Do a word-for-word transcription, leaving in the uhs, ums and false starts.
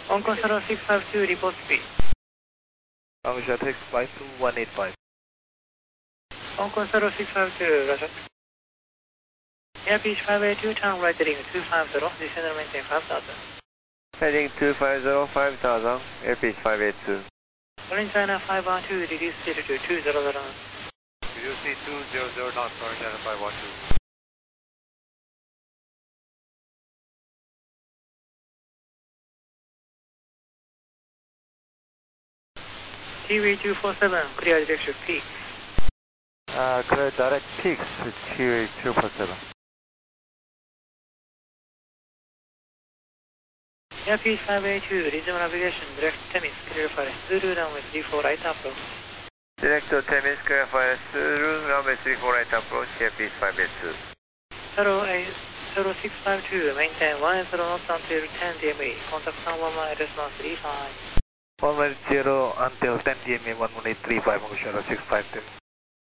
Onco zero six five two, report speed. Angusha takes flight to one eight five. Onco zero six five two, roger. Airbus five eight two, turn right heading two five zero, descend and maintain five thousand. Heading two five zero, five thousand, Airbus five eight two. Berlin China five one two, reduce speed to two zero zero. Reduce speed two zero zero knots, Berlin China five one two. T V two four seven, clear direction peak. Uh, clear direct peaks to T V two four seven. Airbus five eight two, resume navigation, direct Temis, clear for Zulu runway three four right approach. Direct to Temis, clear for Zulu runway three four right approach, Airbus five eight two. zero eight zero six five two, maintain one eight zero knots until ten D M A, contact one one one address one three five. one one zero until ten D M A one one eight three five, Angusha six five two.